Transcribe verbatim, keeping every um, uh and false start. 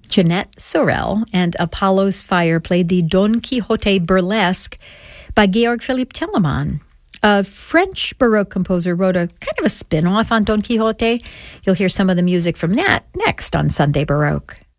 Jeanette Sorel and Apollo's Fire played the Don Quixote Burlesque by Georg Philipp Telemann. A French Baroque composer wrote a kind of a spin-off on Don Quixote. You'll hear some of the music from that next on Sunday Baroque.